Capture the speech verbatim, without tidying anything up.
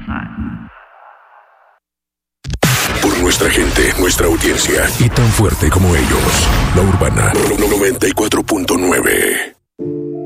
Por nuestra gente, nuestra audiencia y tan fuerte como ellos. La Urbana noventa y cuatro punto nueve.